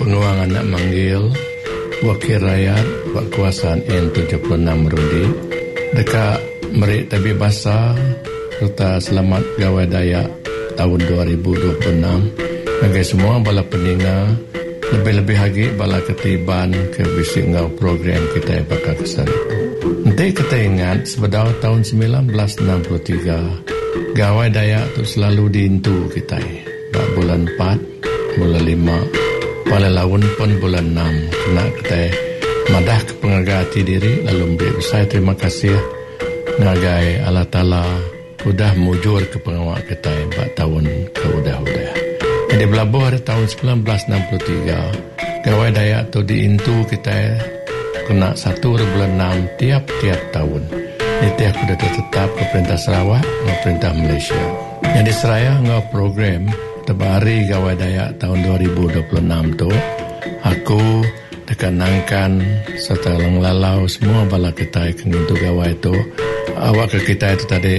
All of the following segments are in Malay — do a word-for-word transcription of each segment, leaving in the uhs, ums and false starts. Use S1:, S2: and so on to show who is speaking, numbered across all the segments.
S1: penguangan nak manggil wakil rakyat buat kuasaan N tujuh puluh enam Rudi dekat merik tabik basah serta selamat gawai Dayak tahun dua ribu dua puluh enam bagi semua bala peninga lebih-lebih lagi bala ketiban ke bisik ngau program kita yang bakal kesan itu. Nanti kita ingat sebedau tahun sembilan belas enam puluh tiga gawai Dayak tu selalu diintu kita bak bulan empat, bulan lima, pada lawan pun bulan enam kena kita madah ke pengagati diri lalu beri saya terima kasih ngagai Allah Ta'ala udah mujur ke pengawal kita bak tahun ke udah-udah. Jadi belabuh hari tahun sembilan belas enam puluh tiga gawai Dayak tu diintu kita kena satu bulan enam tiap-tiap tahun. Ini aku dah tetap ke Perintah Sarawak dan Perintah Malaysia. Jadi seraya ngau program terbari gawai Dayak tahun dua ribu dua puluh enam tu aku tekanangkan serta langlalau semua bala kita yang itu gawai tu awak ke kita itu tadi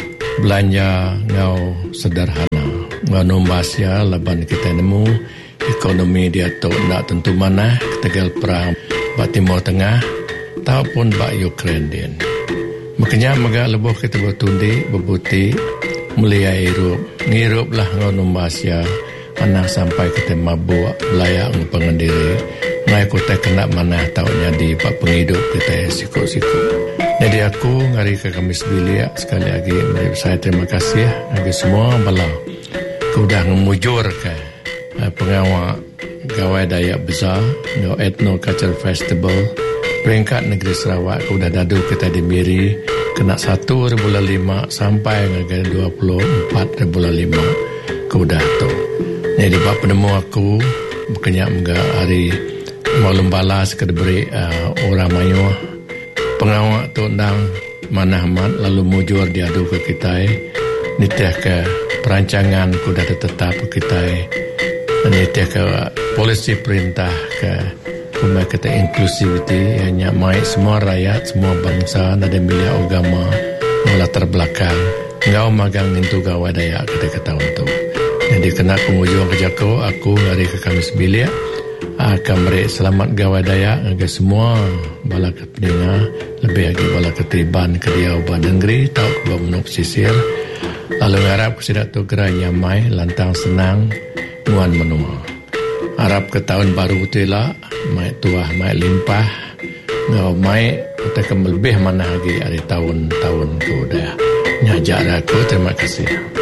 S1: belanja ngau sederhana ngau nombasya laban kita nemu ekonomi dia tu nak tentu mana ketegal perang bak Timur Tengah ataupun bak Ukraine din. Makanya maga lebih kita bertundi berbuti mulia Europe ngirup lah ngau nombasya anak sampai kita mabuk layak pengendiri ngai kita kena mana tahu jadi bak penghidup kita siku-siku. Jadi aku ngari ke Kamis Bilik sekali lagi saya terima kasih bagi semua bala sudah memujur ke pengawal gawai Dayak besar ngau Ethno Cultural Festival peringkat negeri Sarawak sudah dadu kita di Miri kena satu bulan lima sampai ke dua puluh empat bulan lima kuda tu. Jadi bab penemu aku bukannya menga hari maklum balas ke diberi uh, orang mayu pengawak tu ndang manahamat lalu mujur diadu ke kita nitiah ke perancangan kuda tetap ke kita nitiah ke polisi perintah ke kumai kata inclusivity hanya mai semua rakyat semua bangsa ada milia agama latar belakang ngau magang itu gawai Dayak ketika tahun tu. Jadi kena penghujung kerja ko aku hari ke Kamis Bilik akan beri selamat gawai Dayak agar semua bala kepentingan lebih lagi bala ketiban kediau ban negeri tau ke menuk sisir lalu harap kesedak tu gerai mai lantang senang muan menua harap ke tahun baru tu lah mai tuah mai limpah ngau mai kita akan lebih mana lagi hari tahun-tahun ke udah nyajak aku terima kasih.